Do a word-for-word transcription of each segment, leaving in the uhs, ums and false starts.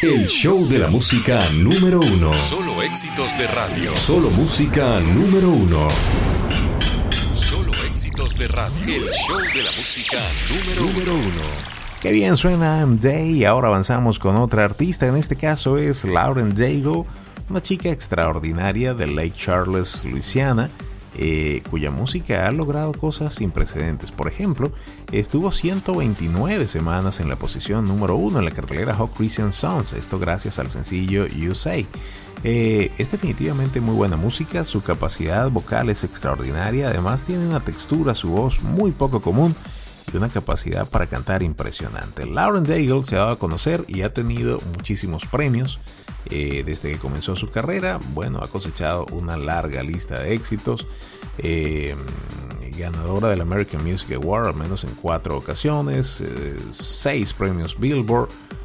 El show de la música número uno. Solo éxitos de radio. Solo música número uno. Solo éxitos de radio. El show de la música número, número uno. uno. Qué bien suena I'm Day y ahora avanzamos con otra artista. En este caso es Lauren Daigle, una chica extraordinaria de Lake Charles, Luisiana. Eh, cuya música ha logrado cosas sin precedentes. Por ejemplo, estuvo ciento veintinueve semanas en la posición número uno en la cartelera Hot Christian Songs, esto gracias al sencillo You Say. Eh, es definitivamente muy buena música, su capacidad vocal es extraordinaria, además tiene una textura, su voz muy poco común y una capacidad para cantar impresionante. Lauren Daigle se ha dado a conocer y ha tenido muchísimos premios. Eh, desde que comenzó su carrera, bueno, ha cosechado una larga lista de éxitos, eh, ganadora del American Music Award al menos en cuatro ocasiones, eh, seis premios Billboard,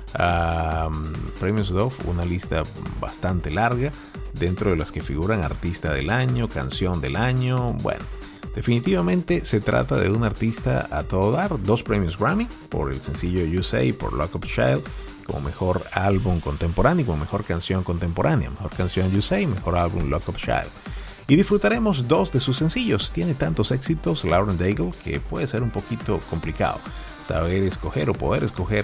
um, premios Dove, una lista bastante larga, dentro de las que figuran Artista del Año, Canción del Año. Bueno, definitivamente se trata de un artista a todo dar, dos premios Grammy por el sencillo You Say y por Lock Up Child, como mejor álbum contemporáneo, como mejor canción contemporánea, mejor canción You Say, mejor álbum Lock Up Child. Y disfrutaremos dos de sus sencillos. Tiene tantos éxitos Lauren Daigle que puede ser un poquito complicado saber escoger o poder escoger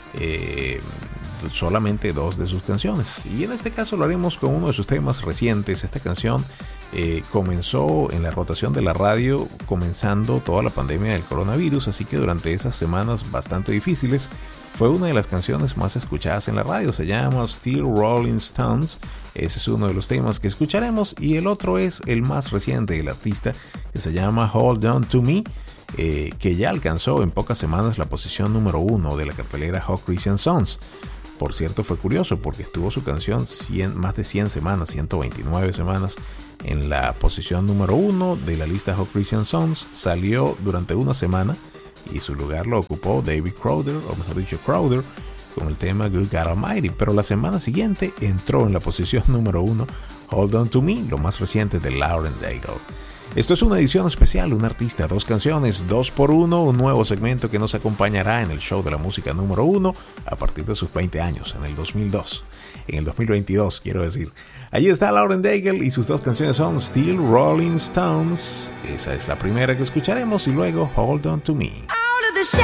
eh, solamente dos de sus canciones. Y en este caso lo haremos con uno de sus temas recientes. Esta canción eh, comenzó en la rotación de la radio comenzando toda la pandemia del coronavirus, así que durante esas semanas bastante difíciles fue una de las canciones más escuchadas en la radio. Se llama Still Rolling Stones. Ese es uno de los temas que escucharemos. Y el otro es el más reciente del artista, que se llama Hold On To Me, eh, que ya alcanzó en pocas semanas la posición número uno de la cartelera Hot Christian Songs. Por cierto, fue curioso porque estuvo su canción cien, más de cien semanas, ciento veintinueve semanas, en la posición número uno de la lista Hot Christian Songs. Salió durante una semana y su lugar lo ocupó David Crowder, o mejor dicho Crowder, con el tema Good God Almighty, pero la semana siguiente entró en la posición número uno Hold On To Me, lo más reciente de Lauren Daigle. Esto es una edición especial, un artista, dos canciones, dos por uno, un nuevo segmento que nos acompañará en el show de la música número uno a partir de sus veinte años, en el dos mil dos, en el dos mil veintidós quiero decir. Allí está Lauren Daigle y sus dos canciones son Still Rolling Stones, esa es la primera que escucharemos, y luego Hold On To Me.